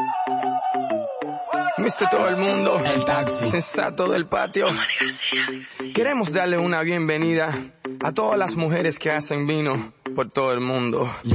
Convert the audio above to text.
Mister Todo el Mundo, El Taxi, sensato del patio. Queremos darle una bienvenida a todas las mujeres que hacen vino por todo el mundo.